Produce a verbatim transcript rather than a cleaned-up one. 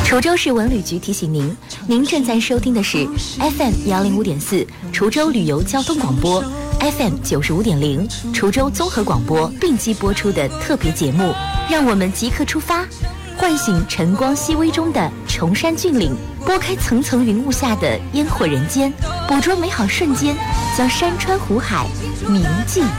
滁州市文旅局提醒您，您正在收听的是 F M 幺零五点四滁州旅游交通广播 ，F M 九十五点零滁州综合广播并机播出的特别节目。让我们即刻出发，唤醒晨光熹微中的崇山峻岭，拨开层层云雾下的烟火人间，捕捉美好瞬间，将山川湖海铭记